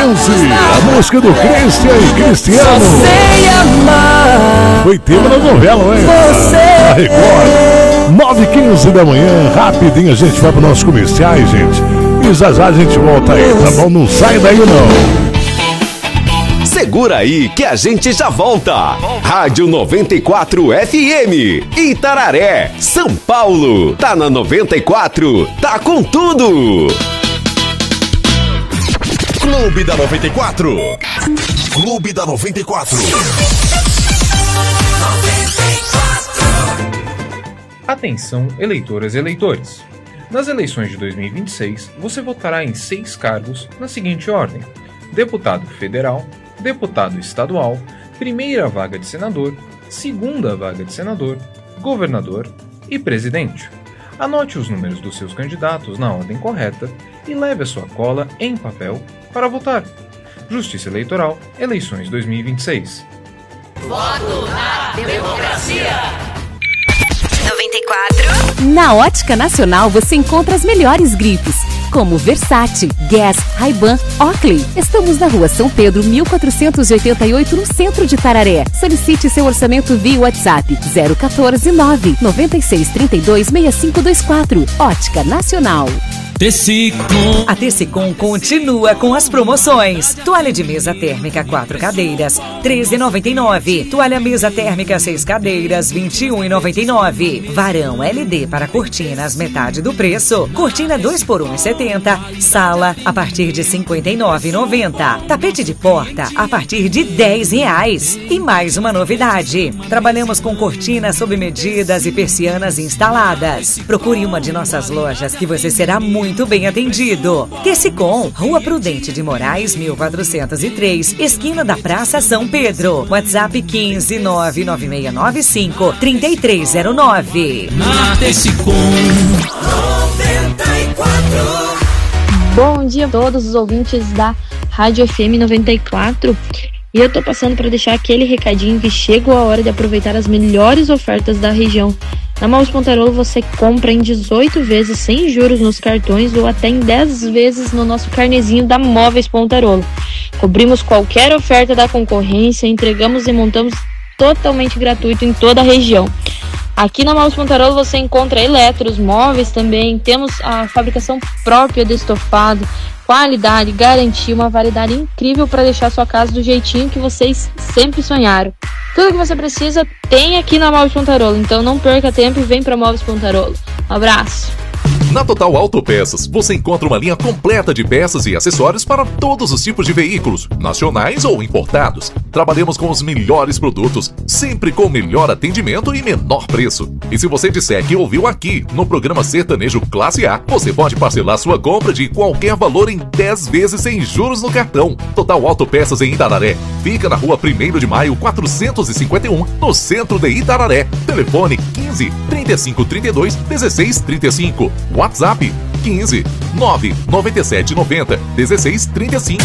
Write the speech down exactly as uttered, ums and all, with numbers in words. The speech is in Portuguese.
quinze, a música do Christian e Cristiano. Foi tema da novela, hein? A Record. nove e quinze da manhã, rapidinho a gente vai para os nossos comerciais, gente. E já já a gente volta aí, tá bom? Não sai daí não. Segura aí que a gente já volta. Rádio noventa e quatro F M, Itararé, São Paulo. Tá na noventa e quatro, tá com tudo. Clube da noventa e quatro. Clube da noventa e quatro. Atenção, eleitoras e eleitores. Nas eleições de dois mil e vinte e seis, você votará em seis cargos na seguinte ordem: deputado federal, deputado estadual, primeira vaga de senador, segunda vaga de senador, governador e presidente. Anote os números dos seus candidatos na ordem correta e leve a sua cola em papel para votar. Justiça Eleitoral, eleições dois mil e vinte e seis. Voto na democracia! noventa e quatro. Na Ótica Nacional você encontra as melhores grifes, como Versace, Guess, Ray-Ban, Oakley. Estamos na rua São Pedro, mil quatrocentos e oitenta e oito, no centro de Itararé. Solicite seu orçamento via WhatsApp zero um quatro nove nove seis três dois seis cinco dois quatro. Ótica Nacional. Tecicom. A Tecicom continua com as promoções. Toalha de mesa térmica quatro cadeiras, treze reais e noventa e nove centavos. Toalha mesa térmica seis cadeiras, vinte e um reais e noventa e nove centavos. Varão L D para cortinas, metade do preço. Cortina dois por um reais e setenta centavos. Sala a partir de cinquenta e nove reais e noventa centavos. Tapete de porta a partir de dez reais. E mais uma novidade: trabalhamos com cortinas sob medidas e persianas instaladas. Procure uma de nossas lojas que você será muito Muito bem atendido. Tecicom, Rua Prudente de Moraes, mil quatrocentos e três, esquina da Praça São Pedro. WhatsApp quinze nove nove seis nove cinco três três zero nove. Na Tecicom noventa e quatro. Bom dia a todos os ouvintes da Rádio F M noventa e quatro. E eu tô passando para deixar aquele recadinho que chegou a hora de aproveitar as melhores ofertas da região. Na Móveis Pontarolo você compra em dezoito vezes sem juros nos cartões ou até em dez vezes no nosso carnezinho da Móveis Pontarolo. Cobrimos qualquer oferta da concorrência, entregamos e montamos totalmente gratuito em toda a região. Aqui na Móveis Pontarolo você encontra eletros, móveis também, temos a fabricação própria de estofado, qualidade, garantia, uma variedade incrível para deixar sua casa do jeitinho que vocês sempre sonharam. Tudo que você precisa tem aqui na Móveis Pontarolo, então não perca tempo e vem para Móveis Pontarolo. Um abraço! Na Total Autopeças, você encontra uma linha completa de peças e acessórios para todos os tipos de veículos, nacionais ou importados. Trabalhamos com os melhores produtos, sempre com o melhor atendimento e menor preço. E se você disser que ouviu aqui, no programa Sertanejo Classe A, você pode parcelar sua compra de qualquer valor em dez vezes sem juros no cartão. Total Autopeças em Itararé. Fica na rua primeiro de maio, quatrocentos e cinquenta e um, no centro de Itararé. Telefone quinze, trinta e cinco, trinta e dois, dezesseis, trinta e cinco. WhatsApp quinze, nove nove sete noventa, dezesseis, trinta e cinco.